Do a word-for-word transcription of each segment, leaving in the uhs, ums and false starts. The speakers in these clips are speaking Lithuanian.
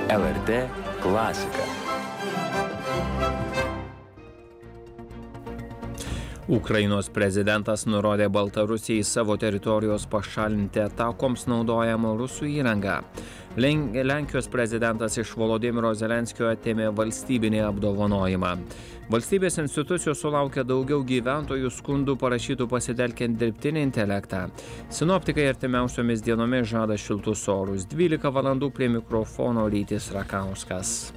L R T klasika. Ukrainos prezidentas nurodė Baltarusijai savo teritorijos pašalinti atakoms naudojamą rusų įrangą. Lenkijos prezidentas iš Volodymyro Zelenskio atėmė valstybinį apdovanojimą. Valstybės institucijos sulaukė daugiau gyventojų skundų parašytų pasitelkiant dirbtinį intelektą. Sinoptikai artimiausiomis dienomis žada šiltus orus. dvylika valandų prie mikrofono Rytis Rakauskas.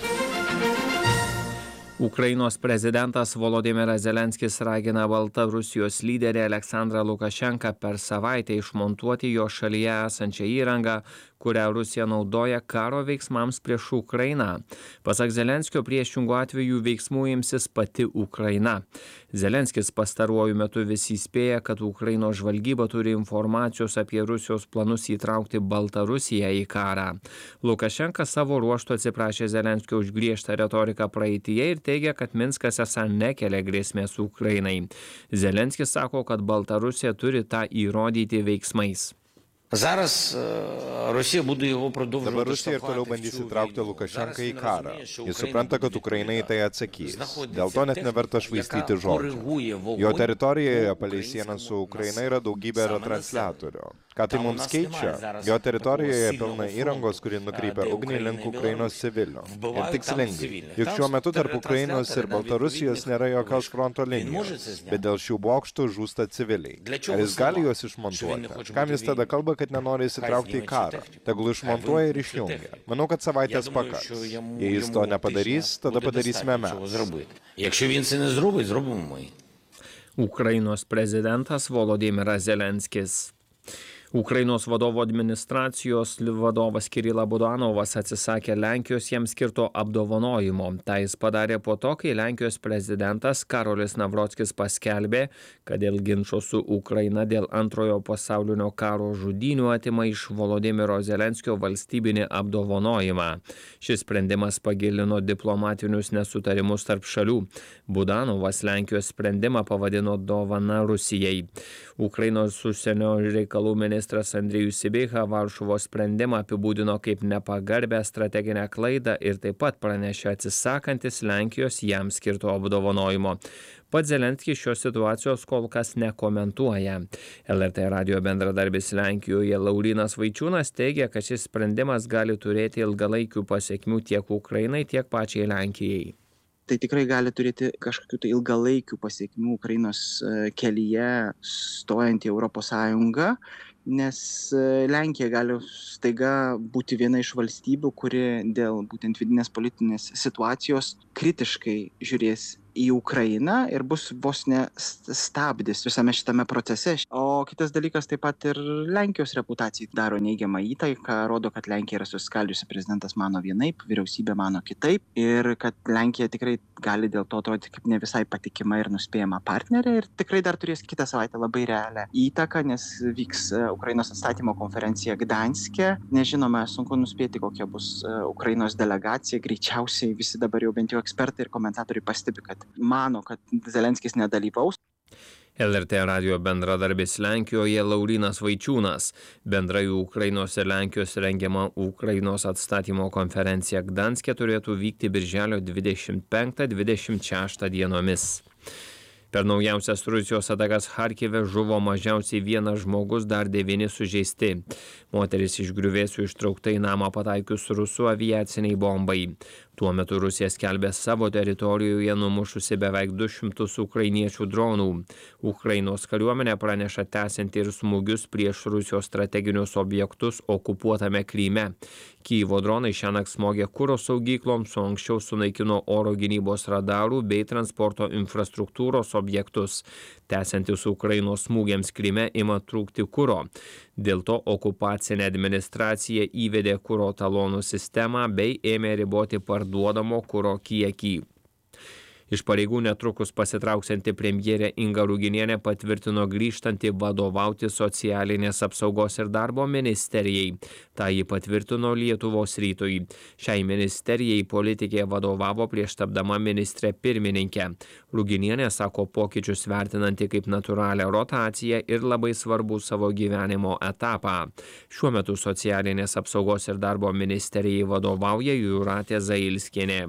Ukrainos prezidentas Volodymyras Zelenskis ragina Baltarusijos lyderį Aleksandrą Lukašenką per savaitę išmontuoti jo šalyje esančią įrangą, kurią Rusija naudoja karo veiksmams prieš Ukrainą. Pasak Zelenskio, priešingų atveju veiksmų imsis pati Ukraina. Zelenskis pastaruoju metu vis įspėja, kad Ukrainos žvalgyba turi informacijos apie Rusijos planus įtraukti Baltarusiją į karą. Lukašenka savo ruožtu atsiprašė Zelenskio už griežtą retoriką praeityje ir teigia, kad Minskas esą nekelia grėsmės Ukrainai. Zelenskis sako, kad Baltarusija turi tą įrodyti veiksmais. Зараз Росія буде його продовжувати. Dabar Rusija ir toliau bandys įtraukti Lukašenką į karą. Jis supranta, kad Ukraina į tai atsakys. Dėl to net neverta švaistyti žodžių. Jo teritorijoje palei sieną su Ukraina yra daugybė retransliatorių. Ką tai mums keičia? Jo teritorijoje pilna įrangos, kuri nukreipia ugnį link Ukrainos civilių. Ir tikslingai. Juk šiuo metu tarp Ukrainos ir Baltarusijos nėra jokios fronto linijos, bet dėl šių bokštų žūsta civiliai. Ar jis gali juos išmontuoti? Kam jis tada kalba, kad nenori įsitraukti į karą? Tegul išmontuoja ir išjungia. Manau, kad savaitės pakaks. Jei jis to nepadarys, tada padarysime mes. Якщо він це не зробить, зробимо ми. Ukrainos prezidentas Volodymyras Zelenskis. Ukrainos vadovo administracijos vadovas Kirila Budanovas atsisakė Lenkijos jam skirto apdovanojimo. Tai jis padarė po to, kai Lenkijos prezidentas Karolis Navrockis paskelbė, kad dėl ginčo su Ukraina dėl antrojo pasaulinio karo žudynių atima iš Volodymyro Zelenskio valstybinį apdovanojimą. Šis sprendimas pagilino diplomatinius nesutarimus tarp šalių. Budanovas Lenkijos sprendimą pavadino dovana Rusijai. Ukrainos užsienio reikalų ministras Ministras Andrejus Sibiha Varšuvos sprendimą apibūdino kaip nepagarbę strateginę klaidą ir taip pat pranešė atsisakantis Lenkijos jam skirto apdovanojimo. Pats Zelenskis šios situacijos kol kas nekomentuoja. L R T radijo bendradarbis Lenkijoje Laurynas Vaičiūnas teigia, kad šis sprendimas gali turėti ilgalaikių pasekmių tiek Ukrainai, tiek pačiai Lenkijai. Tai tikrai gali turėti kažkokių tai ilgalaikių pasiekmių Ukrainos kelyje stojant į Europos Sąjungą, nes Lenkija gali staiga būti viena iš valstybių, kuri dėl būtent vidinės politinės situacijos kritiškai žiūrės į Ukrainą ir bus vos ne stabdis visame šitame procese. O kitas dalykas taip pat ir Lenkijos reputacijai daro neigiamą įtaiką, rodo, kad Lenkija yra susiskaldžiusi, prezidentas mano vienaip, vyriausybė mano kitaip ir kad Lenkija tikrai gali dėl to atrodyti kaip ne visai patikima ir nuspėjama partnerė ir tikrai dar turės kitą savaitę labai realią įtaką, nes vyks Ukrainos atstatymo konferencija Gdanske. Nežinome, sunku nuspėti, kokia bus Ukrainos delegacija. Greičiausiai visi dabar jau bent jau ekspertai ir komentatoriai pastebi, kad mano, kad Zelenskis nedalyvaus. L R T radijo bendradarbis Lenkijoje Laurynas Vaičiūnas. Bendrai Ukrainos ir Lenkijos rengiama Ukrainos atstatymo konferencija Gdanske turėtų vykti birželio dvidešimt penktą dvidešimt šeštą dienomis. Per naujausias Rusijos atakas Charkive žuvo mažiausiai vienas žmogus, dar devyni sužeisti. Moteris iš griuvėsių ištraukta į namą pataikius rusų aviaciniai bombai. Tuo metu Rusija skelbė savo teritorijoje numušusi beveik du šimtus ukrainiečių dronų. Ukrainos kariuomenė praneša tęsianti ir smūgius prieš Rusijos strateginius objektus okupuotame Kryme. Kyjivo dronai šiąnakt smogė kuro saugykloms, o anksčiau sunaikino oro gynybos radarų bei transporto infrastruktūros objektus. Tęsiantis Ukrainos smūgiams Kryme ima trūkti kuro. Dėl to okupacinė administracija įvedė kuro talonų sistemą bei ėmė riboti parduodamo kuro kiekį. Iš pareigų netrukus pasitrauksianti premjerė Inga Ruginienė patvirtino grįžtanti vadovauti socialinės apsaugos ir darbo ministerijai. Ta ji patvirtino Lietuvos rytui. Šiai ministerijai politikė vadovavo prieš tapdama ministrė pirmininkė. Ruginienė sako pokyčius vertinanti kaip natūralią rotaciją ir labai svarbų savo gyvenimo etapą. Šiuo metu socialinės apsaugos ir darbo ministerijai vadovauja Jūratė Zailskienė.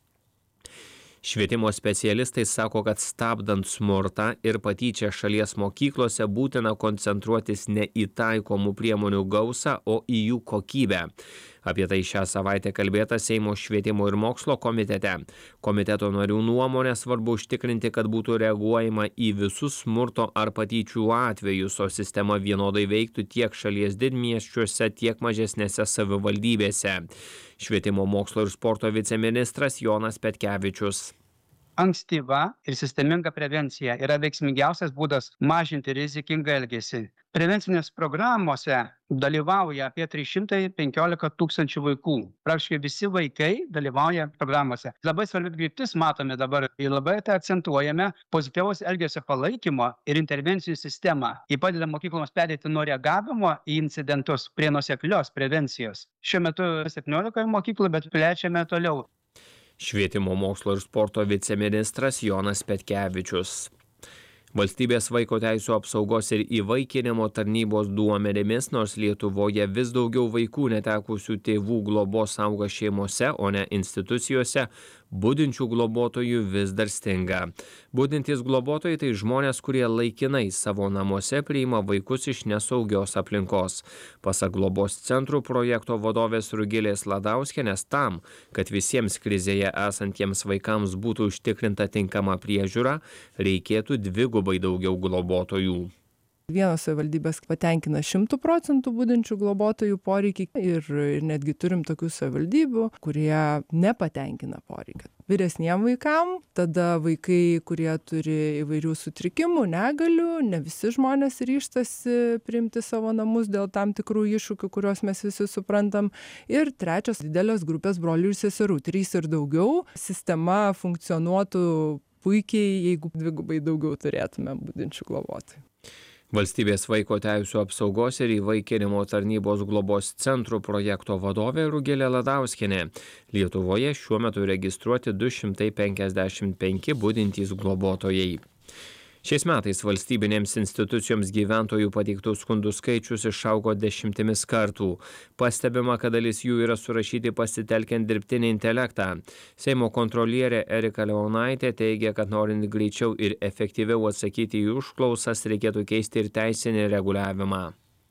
Švietimo specialistai sako, kad stabdant smurtą ir patyčią šalies mokyklose būtina koncentruotis ne į taikomų priemonių gausą, o į jų kokybę. Apie tai šią savaitę kalbėta Seimo švietimo ir mokslo komitete. Komiteto narių nuomonė svarbu užtikrinti, kad būtų reaguojama į visus smurto ar patyčių atvejus, o sistema vienodai veiktų tiek šalies didmiesčiuose, tiek mažesnėse savivaldybėse. Švietimo mokslo ir sporto viceministras Jonas Petkevičius. Ankstyva ir sisteminga prevencija yra veiksmingiausias būdas mažinti rizikingą elgesį. Prevencinės programuose dalyvauja apie trys šimtai penkiolika tūkstančių vaikų. Praktiškai visi vaikai dalyvauja programuose. Labai svarbi kryptis matome dabar ir labai tai akcentuojame pozityvaus elgesio palaikymo ir intervencijų sistemą. Ji padeda mokykloms pereiti nuo reagavimo į incidentus prie nuoseklios prevencijos. Šiuo metu septyniolika mokyklų, bet plečiame toliau. Švietimo mokslo ir sporto viceministras Jonas Petkevičius. Valstybės vaiko teisių apsaugos ir įvaikinimo tarnybos duomenimis, nors Lietuvoje vis daugiau vaikų netekusių tėvų globos auga šeimose, o ne institucijose, budinčių globotojų vis dar stinga. Budintys globotojai tai žmonės, kurie laikinai savo namuose priima vaikus iš nesaugios aplinkos. Pasak globos centrų projekto vadovės Rugilės Ladauskienės, tam, kad visiems krizėje esantiems vaikams būtų užtikrinta tinkama priežiūra, reikėtų dvigubai daugiau globotojų. Vienos savivaldybės patenkina šimtų procentų budinčių globotojų poreikį ir, ir netgi turim tokių savivaldybių, kurie nepatenkina poreikį. Vyresniem vaikam, tada vaikai, kurie turi įvairių sutrikimų, negalių, ne visi žmonės ryžtasi priimti savo namus dėl tam tikrų iššūkių, kuriuos mes visi suprantam. Ir trečias didelės grupės brolių ir seserų, trys ir daugiau. Sistema funkcionuotų puikiai, jeigu dvigubai daugiau turėtume budinčių globotojų. Valstybės vaiko teisių apsaugos ir įvaikinimo tarnybos globos centrų projekto vadovė Rugilė Ladauskienė. Lietuvoje šiuo metu registruoti du šimtai penkiasdešimt penki budintys globotojai. Šiais metais valstybinėms institucijoms gyventojų pateiktų skundų skaičius išaugo dešimtimis kartų. Pastebima, kad dalis jų yra surašyti pasitelkiant dirbtinį intelektą. Seimo kontrolierė Erika Leonaitė teigia, kad norint greičiau ir efektyviau atsakyti į užklausas, reikėtų keisti ir teisinį reguliavimą.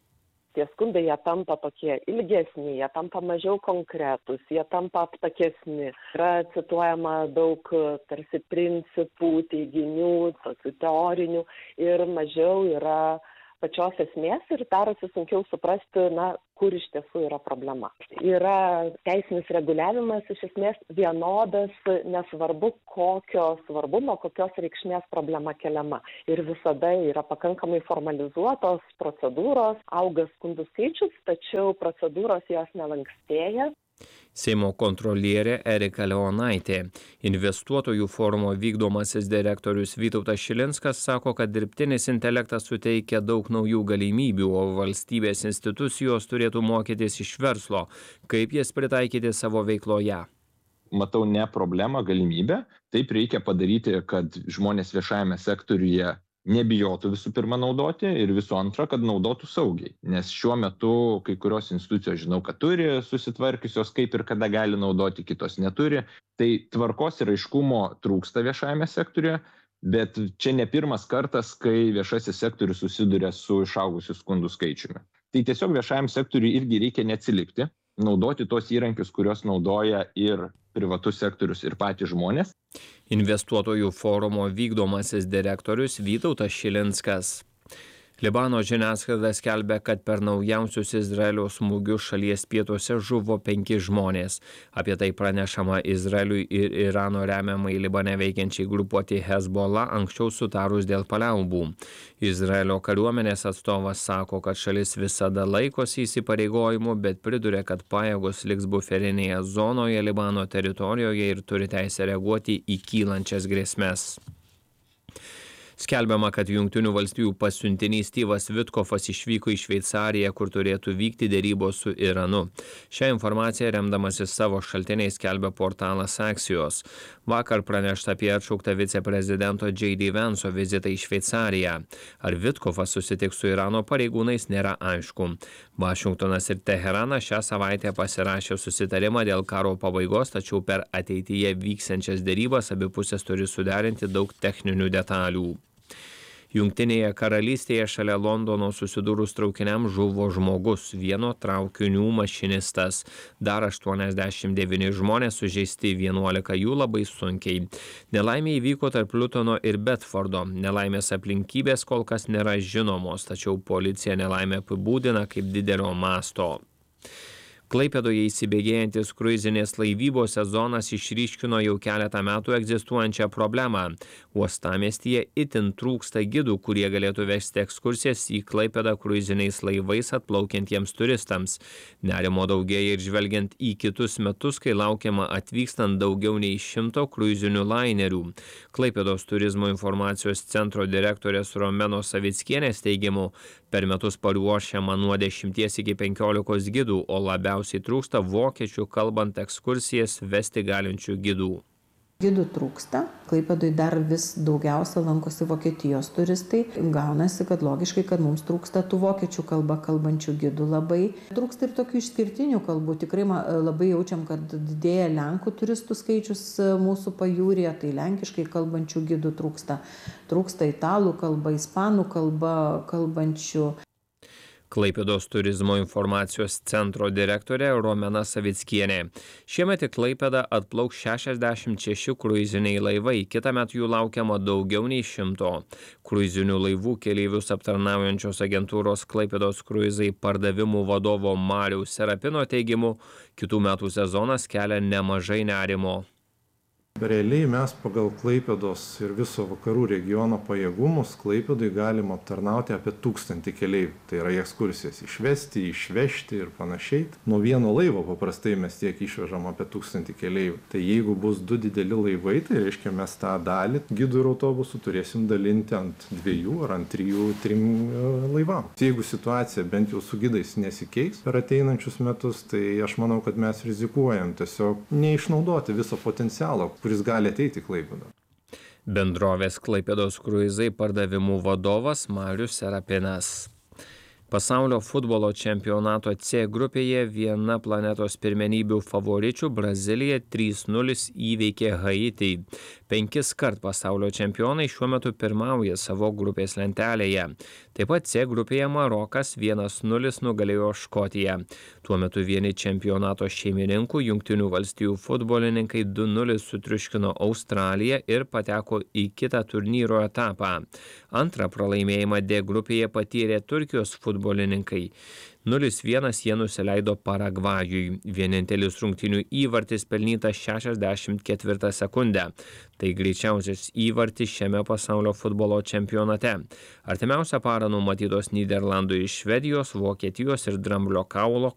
Tie skundai, jie tampa tokie ilgesni, jie tampa mažiau konkretūs, jie tampa aptakesni. Yra cituojama daug tarsi principų, teiginių, tokių teorinių ir mažiau yra pačios esmės ir darosi sunkiau suprasti, na, kur iš tiesų yra problema. Yra teisinis reguliavimas iš esmės vienodas, nesvarbu kokio svarbumo, kokios reikšmės problema keliama. Ir visada yra pakankamai formalizuotos procedūros, auga skundų skaičius, tačiau procedūros jos nelankstėja. Seimo kontrolierė Erika Leonaitė. Investuotojų forumo vykdomasis direktorius Vytautas Šilinskas sako, kad dirbtinis intelektas suteikia daug naujų galimybių, o valstybės institucijos turėtų mokytis iš verslo, kaip jas pritaikyti savo veikloje. Matau ne problemą, galimybę. Taip reikia padaryti, kad žmonės viešajame sektoriuje nebijotų visų pirma naudoti ir visų antra, kad naudotų saugiai. Nes šiuo metu kai kurios institucijos žinau, kad turi susitvarkiusios, kaip ir kada gali naudoti, kitos neturi. Tai tvarkos ir aiškumo trūksta viešajame sektoriuje, bet čia ne pirmas kartas, kai viešasis sektorius susiduria su išaugusiu skundų skaičiumi. Tai tiesiog viešajam sektoriui irgi reikia neatsilikti, naudoti tos įrankius, kurios naudoja ir privatus sektorius ir patys žmonės. Investuotojų forumo vykdomasis direktorius Vytautas Šilinskas. Libano žiniasklaida skelbia, kad per naujausius Izraelio smūgius šalies pietuose žuvo penki žmonės. Apie tai pranešama Izraeliui ir Irano remiamai Libane veikiančiai grupuotei Hezbollah anksčiau sutarus dėl paliaubų. Izraelio kariuomenės atstovas sako, kad šalis visada laikosi įsipareigojimų, bet priduria, kad pajėgos liks buferinėje zonoje Libano teritorijoje ir turi teisę reaguoti į kylančias grėsmes. Skelbiama, kad Jungtinių valstijų pasiuntinys Styvas Vitkofas išvyko į Šveicariją, kur turėtų vykti dėrybos su Iranu. Šią informaciją remdamasis savo šaltiniais skelbia portalas Axios. Vakar pranešta apie atšauktą viceprezidento J D Vance'o vizitą į Šveicariją. Ar Vitkofas susitiks su Irano pareigūnais, nėra aišku. Vašingtonas ir Teheranas šią savaitę pasirašė susitarimą dėl karo pabaigos, tačiau per ateityje vyksiančias dėrybas abi pusės turi suderinti daug techninių detalių. Jungtinėje karalystėje šalia Londono susidūrus traukiniam žuvo žmogus, vieno traukinių mašinistas. Dar aštuoniasdešimt devyni žmonės sužeisti, vienuolika jų labai sunkiai. Nelaimė įvyko tarp Lutono ir Bedfordo. Nelaimės aplinkybės kol kas nėra žinomos, tačiau policija nelaimę apibūdina kaip didelio masto. Klaipėdoje įsibėgėjantis kruizinės laivybos sezonas išryškino jau keletą metų egzistuojančią problemą. Uostamiestyje itin trūksta gidų, kurie galėtų vesti ekskursijas į Klaipėdą kruiziniais laivais atplaukiantiems turistams. Nerimo daugėja ir žvelgiant į kitus metus, kai laukiama atvykstant daugiau nei šimto kruizinių lainerių. Klaipėdos turizmo informacijos centro direktorės Romenos Savickienės teigimu, per metus paruošiama nuo dešimties iki penkiolikos gidų, o labiausiai trūksta vokiečių kalbant ekskursijas vesti galinčių gidų. Gidų trūksta, Klaipėdoje dar vis daugiausia lankosi Vokietijos turistai. Gaunasi, kad logiškai, kad mums trūksta tų vokiečių kalbą kalbančių gidų labai. Trūksta ir tokių išskirtinių kalbų. Tikrai labai jaučiam, kad didėja Lenkų turistų skaičius mūsų pajūryje, tai lenkiškai kalbančių gidų trūksta. Trūksta italų kalba, ispanų kalba kalbančių. Klaipėdos turizmo informacijos centro direktorė Romena Savickienė. Šiemet į Klaipėdą atplauks šešiasdešimt šeši kruiziniai laivai, kitąmet jų laukiama daugiau nei šimto. Kruizinių laivų keleivius aptarnaujančios agentūros Klaipėdos kruizai pardavimų vadovo Mariaus Serapino teigimu, kitų metų sezonas kelia nemažai nerimo. Realiai mes pagal Klaipėdos ir viso vakarų regiono pajėgumus Klaipėdai galim aptarnauti apie tūkstantį keleivių. Tai yra ekskursijas išvesti, išvežti ir panašiai. Nuo vieno laivo paprastai mes tiek išvežam apie tūkstantį keleivių. Tai jeigu bus du dideli laivai, tai reiškia mes tą dalį gidų ir autobusų turėsim dalinti ant dviejų ar ant trijų, trim laivam. Jeigu situacija bent jau su gidais nesikeis per ateinančius metus, tai aš manau, kad mes rizikuojam tiesiog neišnaudoti viso potencialo, kuris gali ateiti Klaipėdą. Bendrovės Klaipėdos kruizai pardavimų vadovas Marius Serapinas. Pasaulio futbolo čempionato C grupėje viena planetos pirmenybių favoričių Brazilija trys nulis įveikė Haitį. Penkis kart pasaulio čempionai šiuo metu pirmauja savo grupės lentelėje. Taip pat C grupėje Marokas vienas nulis nugalėjo Škotiją. Tuo metu vieni čempionato šeimininkų Jungtinių valstijų futbolininkai du nulis sutriuškino Australiją ir pateko į kitą turnyro etapą. Antrą pralaimėjimą D grupėje patyrė Turkijos futbolininkai. nulis vienas jie nusileido Paragvajui. Vienintelis rungtynių įvartis pelnytas šešiasdešimt ketvirtą sekundę. Tai greičiausias įvartis šiame pasaulio futbolo čempionate. Artimiausią parą numatytos Nyderlandų ir Švedijos, Vokietijos ir Dramblio kaulo